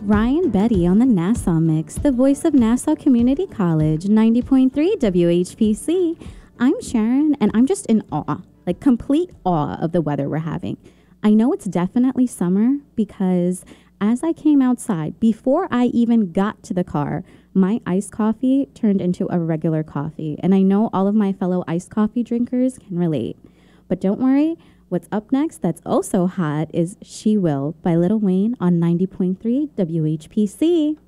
Ryan Betty on the Nassau Mix, the voice of Nassau Community College, 90.3 WHPC. I'm Sharon, and I'm just in awe, like complete awe of the weather we're having. I know it's definitely summer because as I came outside, before I even got to the car, my iced coffee turned into a regular coffee. And I know all of my fellow iced coffee drinkers can relate. But don't worry, what's up next that's also hot is She Will by Lil Wayne on 90.3 WHPC.